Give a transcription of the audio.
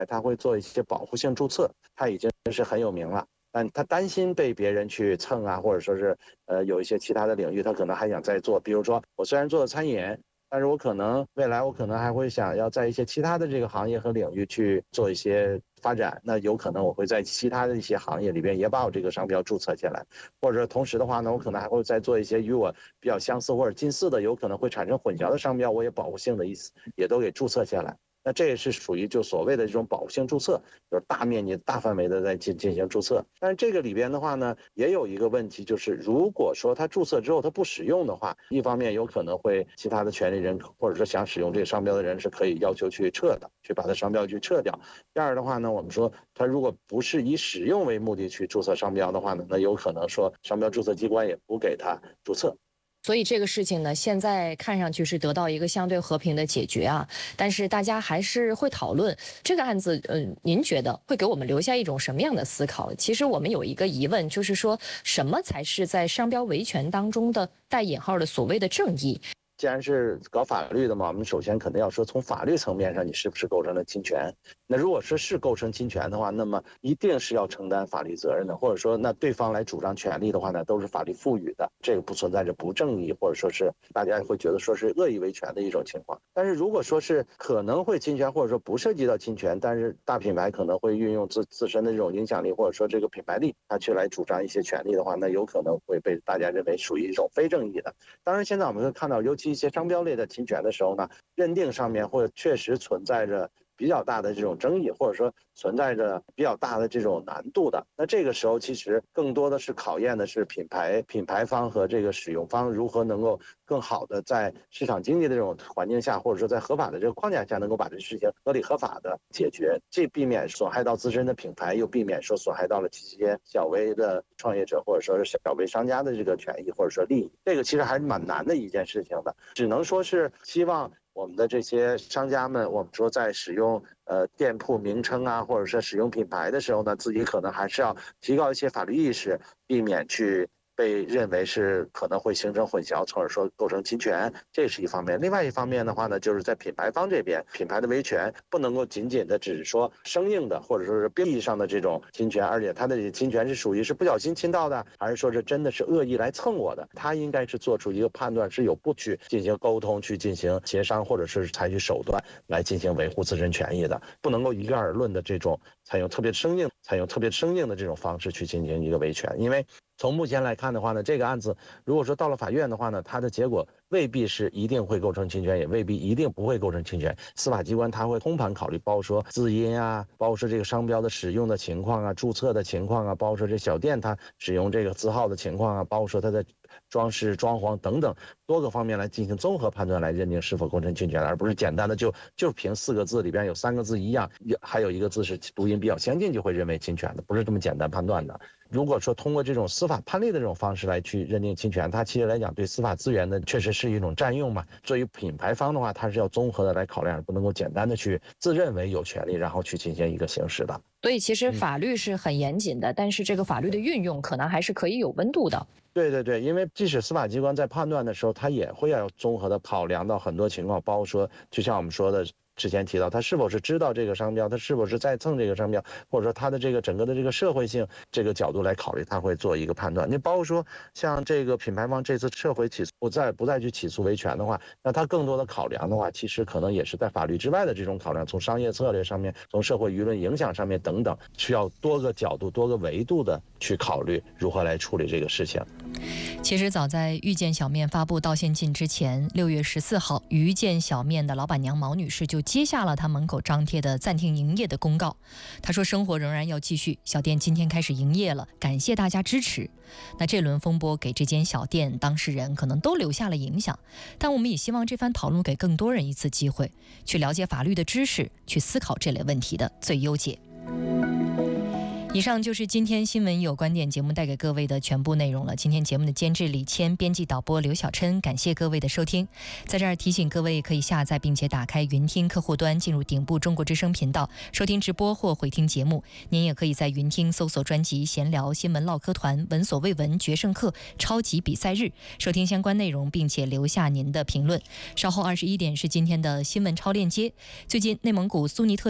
他会做一些保护性注册，他已经是很有名了。但他担心被别人去蹭啊，或者说是有一些其他的领域，他可能还想再做。比如说，我虽然做了餐饮，但是我可能未来我可能还会想要在一些其他的这个行业和领域去做一些发展。那有可能我会在其他的一些行业里边也把我这个商标注册进来，或者同时的话呢，我可能还会再做一些与我比较相似或者近似的，有可能会产生混淆的商标，我也保护性的意思也都给注册下来。那这也是属于就所谓的这种保护性注册，就是大面积、大范围的在进行注册。但是这个里边的话呢，也有一个问题，就是如果说他注册之后他不使用的话，一方面有可能会其他的权利人或者说想使用这个商标的人是可以要求去撤的，去把它商标去撤掉。第二的话呢，我们说他如果不是以使用为目的去注册商标的话呢，那有可能说商标注册机关也不给他注册。 所以这个事情呢，现在看上去是得到一个相对和平的解决啊，但是大家还是会讨论这个案子。您觉得会给我们留下一种什么样的思考？其实我们有一个疑问，就是说什么才是在商标维权当中的带引号的所谓的正义？ 既然是搞法律的嘛，我们首先肯定要说从法律层面上你是不是构成了侵权。那如果说是构成侵权的话，那么一定是要承担法律责任的，或者说那对方来主张权利的话呢，都是法律赋予的，这个不存在着不正义或者说是大家会觉得说是恶意维权的一种情况。但是如果说是可能会侵权，或者说不涉及到侵权，但是大品牌可能会运用自身的这种影响力或者说这个品牌力，他去来主张一些权利的话，那有可能会被大家认为属于一种非正义的。当然现在我们会看到，尤其一些商标类的侵权的时候呢，认定上面会确实存在着比较大的这种争议，或者说存在着比较大的这种难度的。那这个时候其实更多的是考验的是品牌方和这个使用方如何能够更好的在市场经济的这种环境下，或者说在合法的这个框架下，能够把这事情合理合法的解决，这避免损害到自身的品牌，又避免说损害到了这些小微的创业者或者说是小微商家的这个权益或者说利益。这个其实还是蛮难的一件事情的，只能说是希望我们的这些商家们，我们说在使用店铺名称啊，或者是使用品牌的时候呢，自己可能还是要提高一些法律意识，避免去被认为是可能会形成混淆，从而说构成侵权，这是一方面。另外一方面的话呢，就是在品牌方这边，品牌的维权不能够仅仅的只是说生硬的或者说是标义上的这种侵权，而且它的侵权是属于是不小心侵到的，还是说是真的是恶意来蹭我的，他应该是做出一个判断，是有不去进行沟通，去进行协商，或者是采取手段来进行维护自身权益的，不能够一概而论的这种采用特别生硬的这种方式去进行一个维权。因为从目前来看的话呢，这个案子如果说到了法院的话呢，它的结果未必是一定会构成侵权，也未必一定不会构成侵权。司法机关它会通盘考虑，包括说字音啊，包括说这个商标的使用的情况啊，注册的情况啊，包括说这小店它使用这个字号的情况啊，包括说它的装饰装潢等等多个方面来进行综合判断，来认定是否构成侵权，而不是简单的就凭4个字里边有3个字一样，还有1个字是读音比较相近就会认为侵权的，不是这么简单判断的。如果说通过这种司法判例的这种方式来去认定侵权，它其实来讲对司法资源的确实是一种占用嘛。作为品牌方的话，它是要综合的来考量，不能够简单的去自认为有权利然后去进行一个行使的。 所以其实法律是很严谨的，但是这个法律的运用可能还是可以有温度的。 对，因为即使司法机关在判断的时候，他也会要综合的考量到很多情况，包括说就像我们说的之前提到，他是否是知道这个商标，他是否是在蹭这个商标，或者说他的这个整个的这个社会性这个角度来考虑，他会做一个判断。你包括说像这个品牌方这次撤回起诉，不再去起诉维权的话，那他更多的考量的话，其实可能也是在法律之外的这种考量，从商业策略上面，从社会舆论影响上面等等，需要多个角度、多个维度的去考虑如何来处理这个事情。 其实早在遇见小面发布道歉信之前，6月14号，遇见小面的老板娘毛女士就接下了她门口张贴的暂停营业的公告。她说生活仍然要继续，小店今天开始营业了，感谢大家支持。那这轮风波给这间小店当事人可能都留下了影响，但我们也希望这番讨论给更多人一次机会，去了解法律的知识，去思考这类问题的最优解。以上就是今天新闻有观点节目带给各位的全部内容了。今天节目的监制李谦，编辑导播刘小琛，感谢各位的收听。在这儿提醒各位可以下载并且打开云听客户端，进入顶部中国之声频道收听直播或回听节目。您也可以在云听搜索专辑闲聊新闻唠嗑团闻所未闻决胜课超级比赛日，收听相关内容并且留下您的评论。稍后21点是今天的新闻超链接。最近内蒙古苏尼特